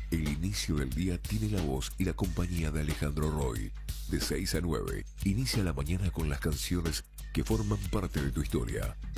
El inicio del día tiene la voz y la compañía de Alejandro Roy. De 6 a 9, inicia la mañana con las canciones que forman parte de tu historia.